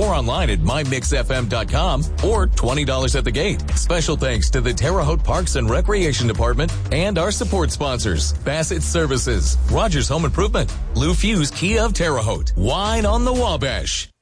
or online at mymixfm.com or $20 at the gate. Special thanks to the Terre Haute Parks and Recreation Department and our support sponsors, Bassett Services, Rogers Home Improvement, Lou Fuse Kia of Terre Haute, Wine on the Wabash.